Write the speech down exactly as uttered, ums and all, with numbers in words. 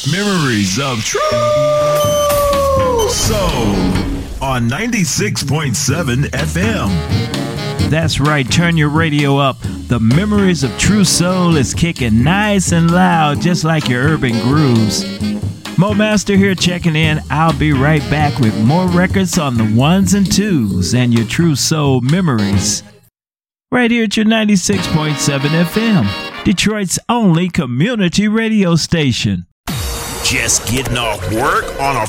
Memories of True Soul on ninety-six point seven F M. That's right, turn your radio up. The Memories of True Soul is kicking nice and loud, just like your urban grooves. Mo Master here checking in. I'll be right back with more records on the ones and twos and your True Soul memories. Right here at your ninety-six point seven F M, Detroit's only community radio station. Just getting off work on a